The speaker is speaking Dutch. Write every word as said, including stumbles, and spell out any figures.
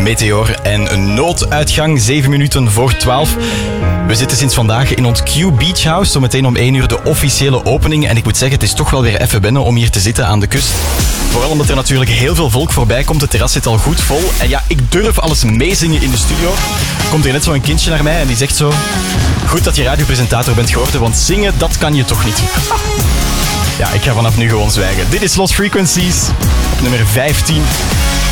Meteor en een nooduitgang, zeven minuten voor twaalf. We zitten sinds vandaag in ons Q Beach House, zometeen om één uur de officiële opening. En ik moet zeggen, het is toch wel weer even wennen om hier te zitten aan de kust. Vooral omdat er natuurlijk heel veel volk voorbij komt. Het terras zit al goed vol. En ja, ik durf alles meezingen in de studio. Komt er net zo'n kindje naar mij en die zegt zo... Goed dat je radiopresentator bent geworden, want zingen, dat kan je toch niet. Ja, ik ga vanaf nu gewoon zwijgen. Dit is Lost Frequencies op nummer vijftien.